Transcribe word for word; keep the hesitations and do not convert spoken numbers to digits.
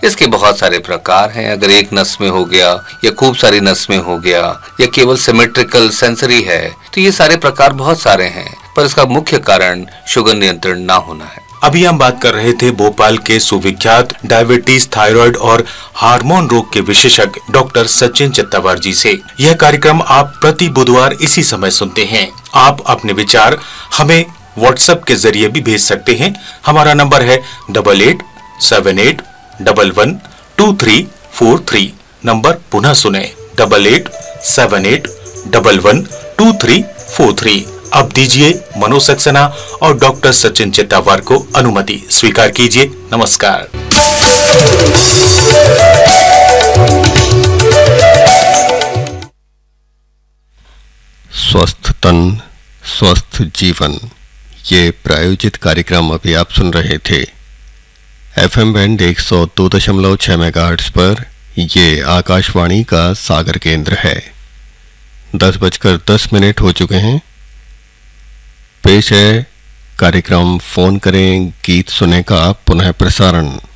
इसके बहुत सारे प्रकार हैं। अगर एक नस में हो गया या खूब सारी नस में हो गया या केवल सिमेट्रिकल सेंसरी है, तो ये सारे प्रकार बहुत सारे हैं, पर इसका मुख्य कारण शुगर नियंत्रण ना होना है। अभी हम बात कर रहे थे भोपाल के सुविख्यात डायबिटीज, थायराइड और हार्मोन रोग के विशेषज्ञ डॉक्टर सचिन चित्तावर जी से। यह कार्यक्रम आप प्रति बुधवार इसी समय सुनते हैं। आप अपने विचार हमें व्हाट्सएप के जरिए भी भेज सकते हैं। हमारा नंबर है double eight seven eight double one two three four three. Number पुनः सुने, double eight seven eight double one two three four three. अब दीजिए मनोज सक्सेना और डॉक्टर सचिन चित्तावर को अनुमति। स्वीकार कीजिए। नमस्कार। स्वस्थ तन स्वस्थ जीवन, ये प्रायोजित कार्यक्रम अभी आप सुन रहे थे। एफएम बैंड एक सौ दो दशमलव छह मेगाहर्ट्ज पर। ये आकाशवाणी का सागर केंद्र है। दस बजकर दस मिनट हो चुके हैं। पेश है कार्यक्रम फोन करें गीत सुने का पुनः प्रसारण।